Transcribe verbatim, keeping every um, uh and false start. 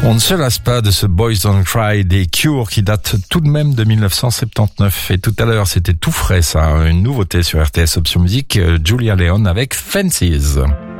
On ne se lasse pas de ce Boys Don't Cry des Cure qui date tout de même de dix-neuf cent soixante-dix-neuf. Et tout à l'heure, c'était tout frais ça, une nouveauté sur R T S Option Musique, Julia Leon avec Fences.